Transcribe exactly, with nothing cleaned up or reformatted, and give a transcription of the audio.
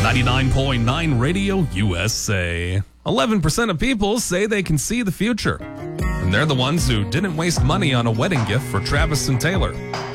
ninety-nine point nine Radio U S A. eleven percent of people say they can see the future. And they're the ones who didn't waste money on a wedding gift for Travis and Taylor.